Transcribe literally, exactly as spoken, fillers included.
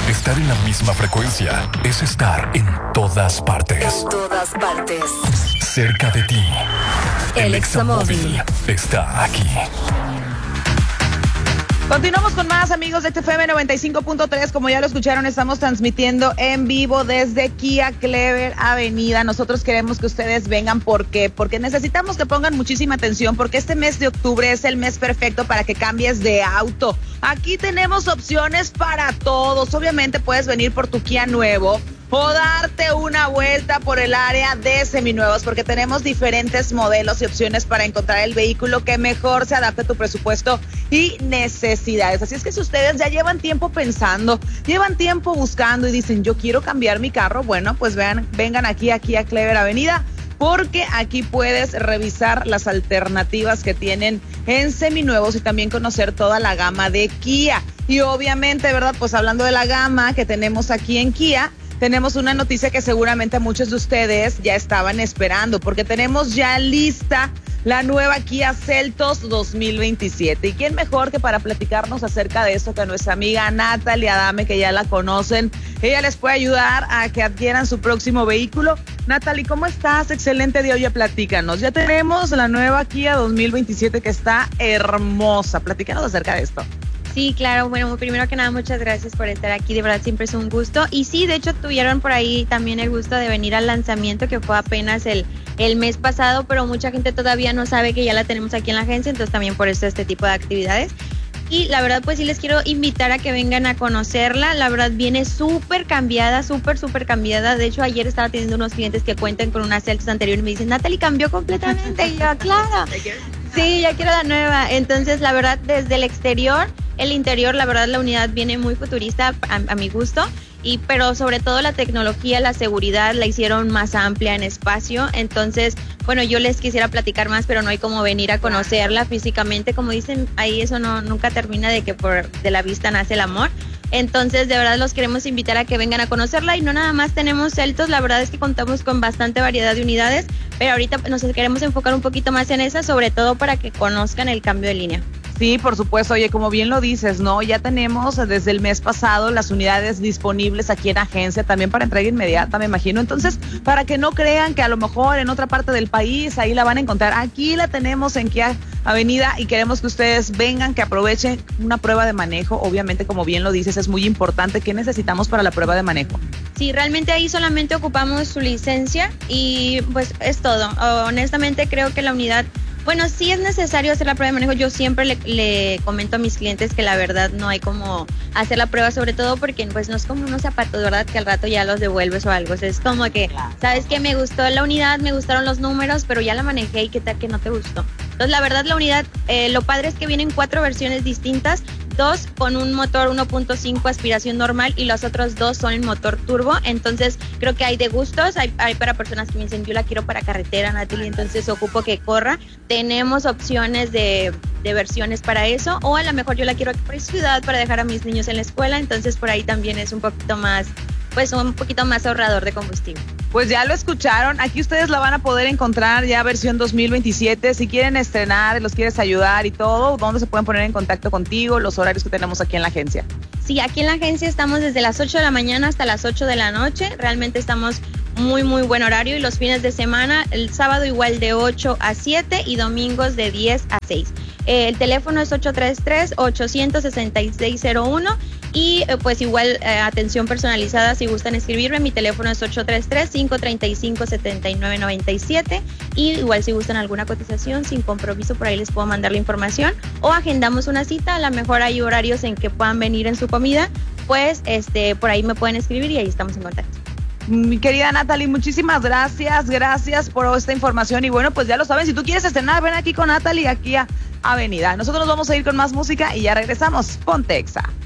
Estar en la misma frecuencia es estar en todas partes. En todas partes. Cerca de ti. El Examóvil está aquí. Continuamos con más, amigos de X F M noventa y cinco punto tres. Como ya lo escucharon, estamos transmitiendo en vivo desde Kia Clever Avenida. Nosotros queremos que ustedes vengan. ¿Por qué? Porque necesitamos que pongan muchísima atención, porque este mes de octubre es el mes perfecto para que cambies de auto. Aquí tenemos opciones para todos. Obviamente puedes venir por tu Kia nuevo o darte una vuelta por el área de seminuevos, porque tenemos diferentes modelos y opciones para encontrar el vehículo que mejor se adapte a tu presupuesto y necesidades. Así es que si ustedes ya llevan tiempo pensando, llevan tiempo buscando y dicen, yo quiero cambiar mi carro, bueno, pues vean, vengan aquí, aquí a Clever Avenida, porque aquí puedes revisar las alternativas que tienen en seminuevos y también conocer toda la gama de Kia. Y obviamente, ¿verdad? Pues hablando de la gama que tenemos aquí en Kia, tenemos una noticia que seguramente muchos de ustedes ya estaban esperando, porque tenemos ya lista la nueva Kia Seltos dos mil veintisiete. ¿Y quién mejor que para platicarnos acerca de esto que nuestra amiga Natalie Adame, que ya la conocen? Ella les puede ayudar a que adquieran su próximo vehículo. Natalie, ¿cómo estás? Excelente día, oye, platícanos. Ya tenemos la nueva Kia dos mil veintisiete que está hermosa. Platícanos acerca de esto. Sí, claro. Bueno, primero que nada, muchas gracias por estar aquí. De verdad, siempre es un gusto. Y sí, de hecho, tuvieron por ahí también el gusto de venir al lanzamiento, que fue apenas el, el mes pasado, pero mucha gente todavía no sabe que ya la tenemos aquí en la agencia, entonces también por eso este tipo de actividades. Y la verdad, pues sí les quiero invitar a que vengan a conocerla. La verdad, viene súper cambiada, súper, súper cambiada. De hecho, ayer estaba teniendo unos clientes que cuentan con una Seltos anterior y me dicen, Natalie, cambió completamente. Y yo, claro. Sí, ya quiero la nueva. Entonces, la verdad, desde el exterior, el interior, la verdad, la unidad viene muy futurista a, a mi gusto. Y, pero sobre todo la tecnología, la seguridad la hicieron más amplia en espacio. Entonces, bueno, yo les quisiera platicar más, pero no hay como venir a conocerla físicamente. Como dicen, ahí eso no nunca termina de que por de la vista nace el amor. Entonces, de verdad, los queremos invitar a que vengan a conocerla. Y no nada más tenemos Seltos, la verdad es que contamos con bastante variedad de unidades, pero ahorita nos queremos enfocar un poquito más en esa, sobre todo para que conozcan el cambio de línea. Sí, por supuesto. Oye, como bien lo dices, ¿no? Ya tenemos desde el mes pasado las unidades disponibles aquí en agencia, también para entrega inmediata, me imagino. Entonces, para que no crean que a lo mejor en otra parte del país ahí la van a encontrar, aquí la tenemos en Kia Avenida y queremos que ustedes vengan, que aprovechen una prueba de manejo. Obviamente, como bien lo dices, es muy importante. ¿Qué necesitamos para la prueba de manejo? Sí, realmente ahí solamente ocupamos su licencia y pues es todo. Honestamente, creo que la unidad... Bueno, sí es necesario hacer la prueba de manejo. Yo siempre le, le comento a mis clientes que la verdad no hay como hacer la prueba, sobre todo porque pues no es como unos zapatos, ¿verdad? Que al rato ya los devuelves o algo. O sea, es como que, ¿sabes qué? Me gustó la unidad, me gustaron los números, pero ya la manejé y qué tal que no te gustó. Entonces, la verdad, la unidad, eh, lo padre es que vienen cuatro versiones distintas. Dos con un motor uno punto cinco aspiración normal y los otros dos son en motor turbo. Entonces creo que hay de gustos, hay, hay para personas que me dicen yo la quiero para carretera, Natalie, entonces ocupo que corra. Tenemos opciones de, de versiones para eso, o a lo mejor yo la quiero aquí por ciudad para dejar a mis niños en la escuela, entonces por ahí también es un poquito más, pues un poquito más ahorrador de combustible. Pues ya lo escucharon, aquí ustedes la van a poder encontrar ya versión dos mil veintisiete, si quieren estrenar, los quieres ayudar y todo, ¿dónde se pueden poner en contacto contigo? Los horarios que tenemos aquí en la agencia. Sí, aquí en la agencia estamos desde las ocho de la mañana hasta las ocho de la noche, realmente estamos muy muy buen horario y los fines de semana, el sábado igual de ocho a siete y domingos de diez a seis. Eh, el teléfono es ocho tres tres, ocho seis seis, cero uno y eh, pues igual eh, atención personalizada si gustan escribirme, mi teléfono es ocho tres tres, cinco tres cinco, siete nueve nueve siete y igual si gustan alguna cotización sin compromiso por ahí les puedo mandar la información o agendamos una cita, a lo mejor hay horarios en que puedan venir en su comida, pues este por ahí me pueden escribir y ahí estamos en contacto. Mi querida Natalie, muchísimas gracias, gracias por esta información y bueno, pues ya lo saben, si tú quieres estrenar, ven aquí con Natalie, aquí a Avenida. Nosotros nos vamos a ir con más música y ya regresamos. Ponte Exa.